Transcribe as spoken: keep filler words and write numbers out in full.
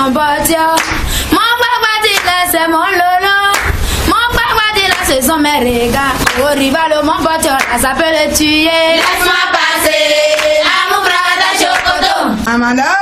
mon bâtiment. Mon papa dit là, c'est mon lolo. Mon papa dit là, ce sont mes regards. Au rival, mon bâtiment, ça peut le tuer. Laisse-moi passer, à mon frère d'Achokoto. Amanda.